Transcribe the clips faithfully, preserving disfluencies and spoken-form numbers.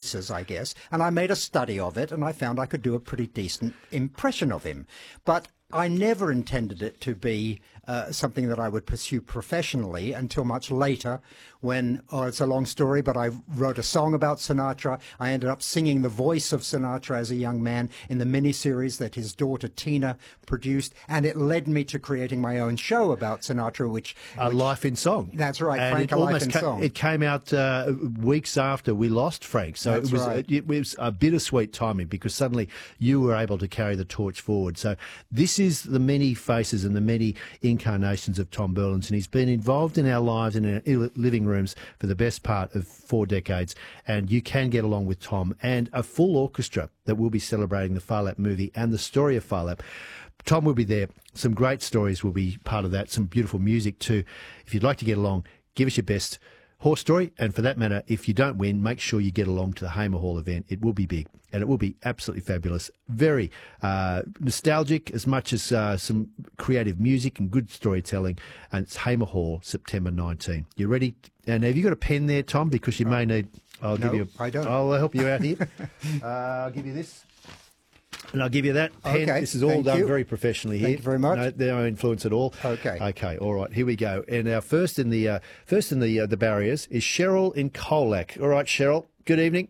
voices, I guess, and I made a study of it, and I found I could do a pretty decent impression of him. But I never intended it to be uh, something that I would pursue professionally until much later when, oh, it's a long story, but I wrote a song about Sinatra. I ended up singing the voice of Sinatra as a young man in the miniseries that his daughter Tina produced, and it led me to creating my own show about Sinatra, which... A which, Life in Song. That's right, and Frank, it A Life in ca- Song. It came out uh, weeks after we lost Frank, so That's it was, right. it was a bittersweet timing because suddenly you were able to carry the torch forward. So this is the many faces and the many incarnations of Tom Burlinson. He's been involved in our lives and in our living rooms for the best part of four decades, and you can get along with Tom and a full orchestra that will be celebrating the Phar Lap movie and the story of Phar Lap. Tom will be there. Some great stories will be part of that, some beautiful music too. If you'd like to get along, give us your best horse story, and for that matter, if you don't win, make sure you get along to the Hamer Hall event. It will be big, and it will be absolutely fabulous. Very uh, nostalgic, as much as uh, some creative music and good storytelling, and it's Hamer Hall, September nineteenth. You ready? And have you got a pen there, Tom? Because you may need... I'll no, give you a, I don't. I'll help you out here. uh, I'll give you this. And I'll give you that pen. Okay, This is all thank done you. very professionally here. Thank you very much. No, no influence at all. Okay. Okay. All right. Here we go. And our first in the uh, first in the uh, the barriers is Cheryl in Colac. All right, Cheryl. Good evening.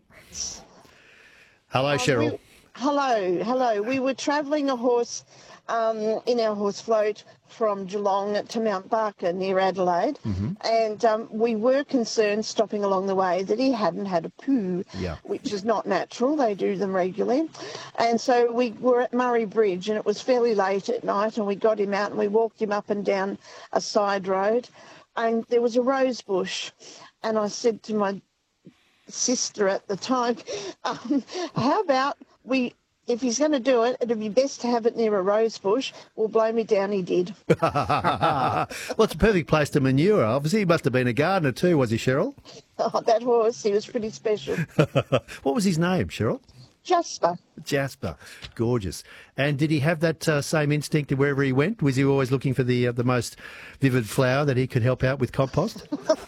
Hello, Um, Cheryl. we- hello, hello. We were travelling a horse um, in our horse float from Geelong to Mount Barker near Adelaide, Mm-hmm. and um, we were concerned stopping along the way that he hadn't had a poo, Yeah. which is not natural. They do them regularly. And so we were at Murray Bridge, and it was fairly late at night, and we got him out and we walked him up and down a side road, and there was a rose bush, and I said to my sister at the time, um, how about we, if he's going to do it, it'd be best to have it near a rose bush. Well, blow me down, he did. Well, it's a perfect place to manure. Obviously, he must have been a gardener too, was he, Cheryl? Oh, that horse, he was pretty special. What was his name, Cheryl? Jasper. Jasper. Gorgeous. And did he have that uh, same instinct wherever he went? Was he always looking for the uh, the most vivid flower that he could help out with compost?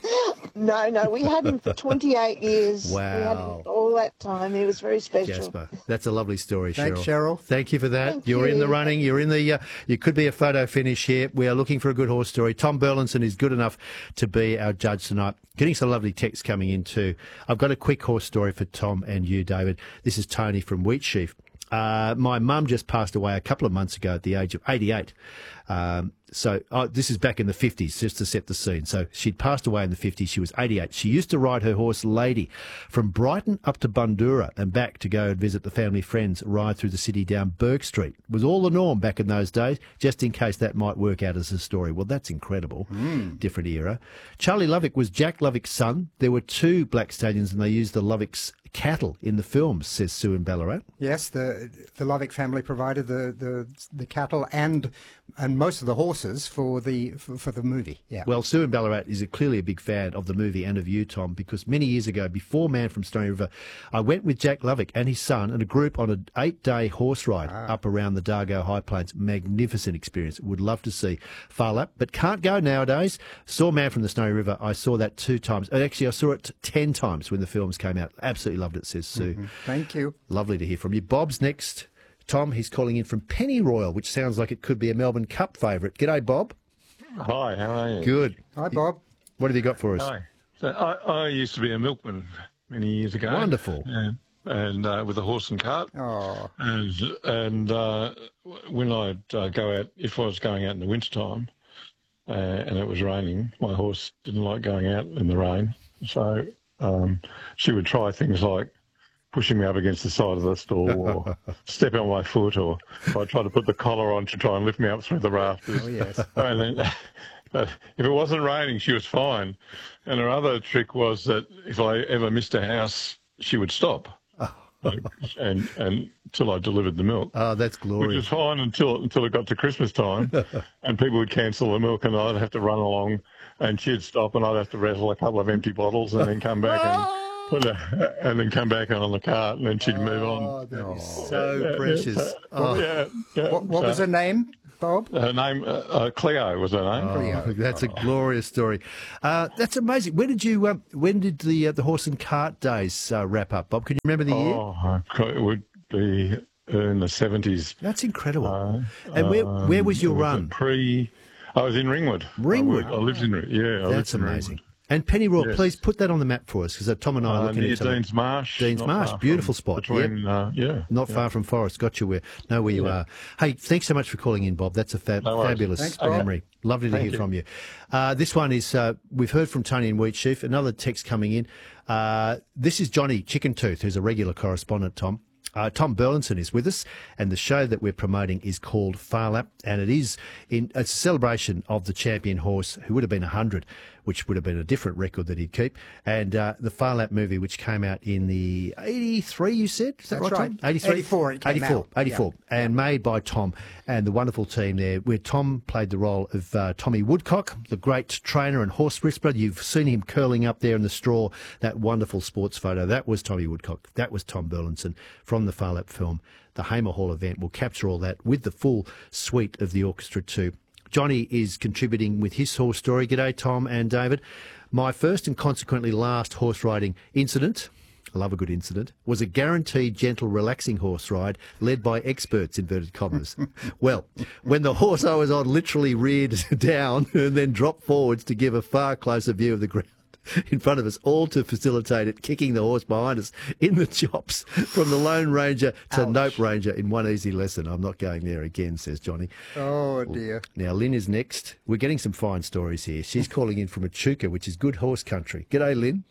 No, no, we had him for twenty-eight years. We had Wow. him all that time. He was very special. Jasper. That's a lovely story, Cheryl. Thanks, Cheryl. Thank you for that. Thank You're in the you. running. You're in the. Uh, you could be a photo finish here. We are looking for a good horse story. Tom Burlinson is good enough to be our judge tonight. Getting some lovely texts coming in too. I've got a quick horse story for Tom and you, David. This is Tony from Wheatsheaf. Uh, my mum just passed away a couple of months ago at the age of eighty-eight. Um, so oh, this is back in the fifties, just to set the scene. So she'd passed away in the fifties. She was eighty-eight. She used to ride her horse Lady from Brighton up to Bundoora and back to go and visit the family friends, ride through the city down Burke Street. It was all the norm back in those days, just in case that might work out as a story. Well, that's incredible. Mm. Different era. Charlie Lovick was Jack Lovick's son. There were two black stallions and they used the Lovick's cattle in the films, says Sue in Ballarat. Yes, the the Lovick family provided the, the the cattle and and most of the horses for the for, for the movie. Yeah. Well, Sue in Ballarat is a, clearly a big fan of the movie and of you, Tom, because many years ago, before Man from Stony River, I went with Jack Lovick and his son and a group on an eight-day horse ride ah. up around the Dargo High Plains. Magnificent experience. Would love to see Phar Lap, but can't go nowadays. Saw Man from the Stony River. I saw that two times. Actually, I saw it ten times when the films came out. Absolutely loved it, says Sue. Mm-hmm. Thank you. Lovely to hear from you. Bob's next. Tom, he's calling in from Pennyroyal, which sounds like it could be a Melbourne Cup favourite. G'day, Bob. Hi, how are you? Good. Hi, Bob. What have you got for us? Hi. So I, I used to be a milkman many years ago. Wonderful. And, and uh, with a horse and cart. Oh. And, and uh, when I'd uh, go out, if I was going out in the wintertime uh, and it was raining, my horse didn't like going out in the rain. So um, she would try things like pushing me up against the side of the stall or stepping on my foot, or I'd try to put the collar on to try and lift me up through the rafters. Oh, yes. And then, but if it wasn't raining, she was fine. And her other trick was that if I ever missed a house, she would stop. Oh. Like, and and until I delivered the milk. Oh, that's glorious. Which was fine until until it got to Christmas time, and people would cancel the milk, and I'd have to run along, and she'd stop, and I'd have to wrestle a couple of empty bottles, and then come back and put a, and then come back on the cart, and then she'd move on. Oh, that is so precious. Yeah, Oh. yeah, yeah. What, what So- was her name? Bob? Her name, uh, uh, Cleo was her name. Oh, Cleo. that's a glorious story. Uh, that's amazing. When did you? Uh, when did the uh, the horse and cart days uh, wrap up, Bob? Can you remember the year? Oh, it would be in the seventies. That's incredible. Uh, and where where was your it was run? Pre, I was in Ringwood. Ringwood? I, worked, I lived in yeah. I That's lived in amazing. Ringwood. And Penny Royal, Yes. please put that on the map for us, because Tom and I are Uh, looking near at something. Dean's Marsh. Dean's not Marsh, far beautiful from- spot, Between, uh, yeah. Not yeah. far from Forest. Got you where know where you Yeah. are. Hey, thanks so much for calling in, Bob. That's a fab, No worries. fabulous Thanks, Bob. memory. Lovely to Thank hear you. from you. Uh, this one is uh, we've heard from Tony in Wheatsheaf. Another text coming in. Uh, this is Johnny Chicken Tooth, who's a regular correspondent. Tom. Uh, Tom Burlinson is with us, and the show that we're promoting is called Far Lap, and it is in it's a celebration of the champion horse who would have been one hundred, which would have been a different record that he'd keep, and uh, the Far Lap movie, which came out in the eighty-three, you said? Is that That's right, right. Tom? eighty-three? eighty-four it came eighty-four, out. eighty-four, and made by Tom and the wonderful team there, where Tom played the role of uh, Tommy Woodcock, the great trainer and horse whisperer. You've seen him curling up there in the straw, that wonderful sports photo. That was Tommy Woodcock. That was Tom Burlinson from the Far Lap film. The Hamer Hall event will capture all that with the full suite of the orchestra too. Johnny is contributing with his horse story. G'day, Tom and David. My first and consequently last horse riding incident, I love a good incident, was a guaranteed gentle, relaxing horse ride led by experts, inverted commas. Well, when the horse I was on literally reared down and then dropped forwards to give a far closer view of the ground in front of us, all to facilitate it, kicking the horse behind us in the chops from the Lone Ranger to Ouch. Nope Ranger in one easy lesson. I'm not going there again, says Johnny. Oh, dear. Now, Lynn is next. We're getting some fine stories here. She's calling in from Echuca, which is good horse country. G'day, Lynn.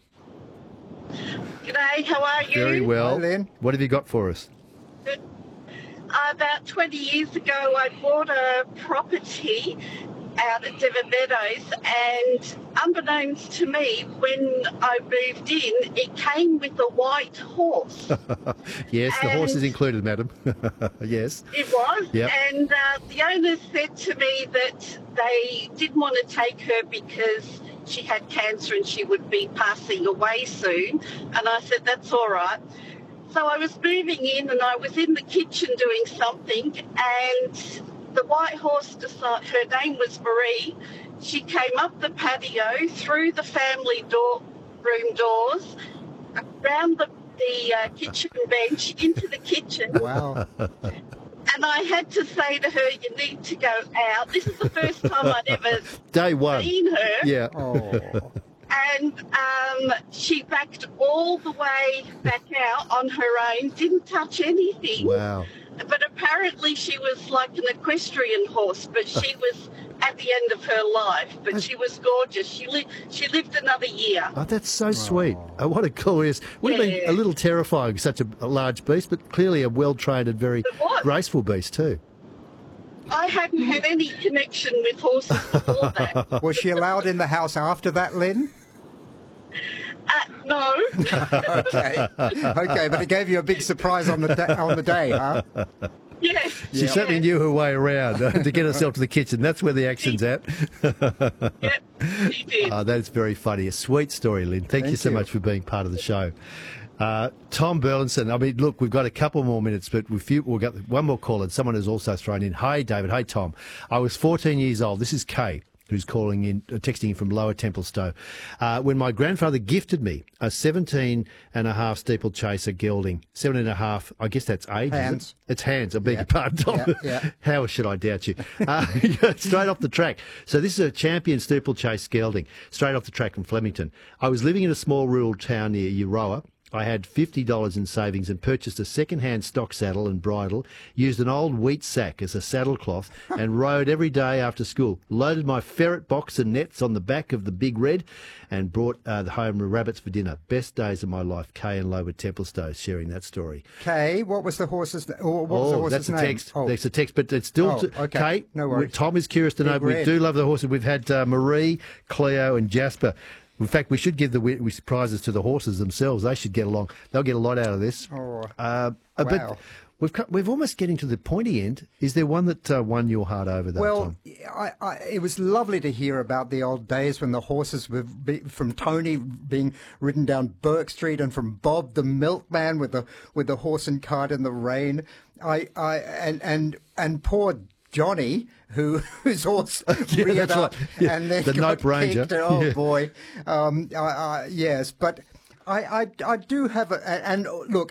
G'day, how are you? Very well. Hi, Lynn. What have you got for us? Uh, about twenty years ago, I bought a property out at Devon Meadows, and unbeknownst to me, when I moved in, it came with a white horse. Yes, the horse is And- included, madam. Yes. It was, Yep. and uh, the owners said to me that they didn't want to take her because she had cancer and she would be passing away soon. And I said, that's all right. So I was moving in, and I was in the kitchen doing something, and the white horse decided, her name was Marie. She came up the patio, through the family door, room doors, around the, the uh, kitchen bench, into the kitchen. Wow. And I had to say to her, you need to go out. This is the first time I'd ever Day one. seen her. Yeah. Oh. And um, she backed all the way back out on her own, didn't touch anything. Wow. But apparently she was like an equestrian horse, but she was at the end of her life. But she was gorgeous. She, li- she lived another year. Oh, that's so sweet. Oh, what a glorious. Would have been Yeah. a little terrifying, such a, a large beast, but clearly a well-trained and very It was. graceful beast too. I hadn't had any connection with horses before that. Was she allowed in the house after that, Lynn? Uh, no. Okay. Okay, but it gave you a big surprise on the da- on the day, huh? Yes. She certainly knew her way around uh, to get herself to the kitchen. That's where the action's at. Yep, she did. Oh, that's very funny. A sweet story, Lynn. Thank, you Thank so you. much for being part of the show. Uh, Tom Burlinson. I mean, look, we've got a couple more minutes, but we've, few, we've got one more call, and someone has also thrown in. Hey, David. Hey, Tom. I was fourteen years old. This is Kay, who's calling in, uh, texting in from Lower Templestowe. Uh, when my grandfather gifted me a seventeen and a half steeplechaser gelding. seventeen and a half, I guess that's age. is it? Hands. It's hands. I beg Yeah. your pardon, Tom. Yeah, yeah. How should I doubt you? Uh, straight off the track. So this is a champion steeplechase gelding, straight off the track from Flemington. I was living in a small rural town near Euroa. I had fifty dollars in savings and purchased a second-hand stock saddle and bridle, used an old wheat sack as a saddle cloth, and rode every day after school. Loaded my ferret box and nets on the back of the Big Red and brought uh, the home rabbits for dinner. Best days of my life. Kay and Lower Templestowe sharing that story. Kay, what was the horse's or what was the Oh, horse's that's a name? text. Oh, That's a text, but it's still Oh, to, okay. Kate. No worries. Tom is curious to know. Big We Red. do love the horses. We've had uh, Marie, Cleo, and Jasper. In fact, we should give the wi- wi- prizes to the horses themselves. They should get along. They'll get a lot out of this. Oh, uh, uh, wow. But we've co- we've almost getting to the pointy end. Is there one that uh, won your heart over, though, Well, Tom? I, I, it was lovely to hear about the old days when the horses were be, from Tony being ridden down Burke Street, and from Bob the milkman with the with the horse and cart in the rain. I, I and and and poor Johnny, who whose horse Yeah, reared that's up right. Yeah, and then the got Nope Ranger. kicked. Oh Yeah. boy, um, I, I, yes, but I, I, I do have a, and look,